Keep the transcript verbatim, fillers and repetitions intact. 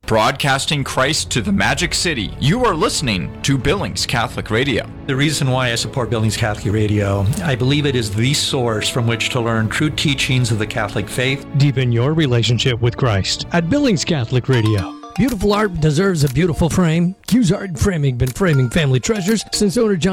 Broadcasting Christ to the Magic City, you are listening to Billings Catholic Radio. The reason why I support Billings Catholic Radio, I believe it is the source from which to learn true teachings of the Catholic faith. Deepen your relationship with Christ at Billings Catholic Radio. Beautiful art deserves a beautiful frame. Q's Art Framing been framing family treasures since owner John